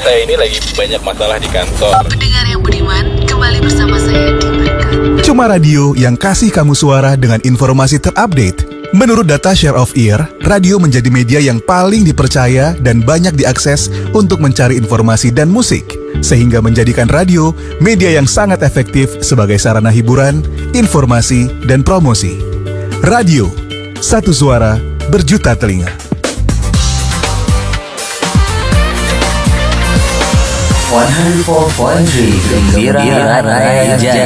saya ini lagi banyak masalah di kantor. Pendengar yang budiman, kembali bersama saya di Markas. Cuma radio yang kasih kamu suara dengan informasi terupdate. Menurut data Share of Ear, radio menjadi media yang paling dipercaya dan banyak diakses untuk mencari informasi dan musik, sehingga menjadikan radio media yang sangat efektif sebagai sarana hiburan, informasi, dan promosi. Radio, satu suara, berjuta telinga. 104.3 Gembira Raya.